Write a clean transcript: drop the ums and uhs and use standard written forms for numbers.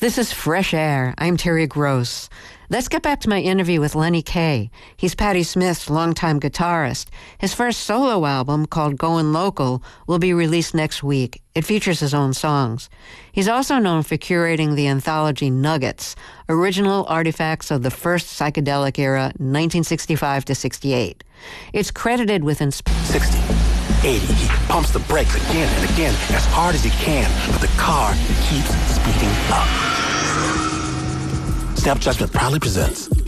This is Fresh Air. I'm Terry Gross. Let's get back to my interview with Lenny Kaye. He's Patti Smith's longtime guitarist. His first solo album, called Goin' Local, will be released next week. It features his own songs. He's also known for curating the anthology Nuggets, original artifacts of the first psychedelic era, 1965 to 68. It's credited with 60, 80, he pumps the brakes again and again as hard as he can, but the car keeps speeding up. Snap Judgment proudly presents